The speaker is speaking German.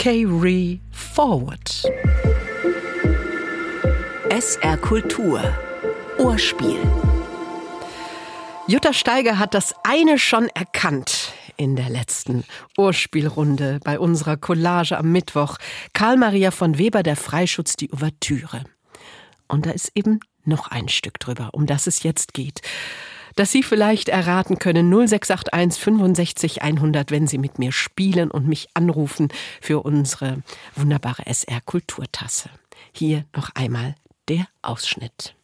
Carry Forward. SR Kultur Ohrspiel. Jutta Steiger hat das eine schon erkannt in der letzten Ohrspielrunde bei unserer Collage am Mittwoch. Karl Maria von Weber, der Freischutz, die Ouvertüre. Und da ist eben noch ein Stück drüber, um das es jetzt geht. Das Sie vielleicht erraten können, 0681 65 100, wenn Sie mit mir spielen und mich anrufen für unsere wunderbare SR Kulturtasse. Hier noch einmal der Ausschnitt.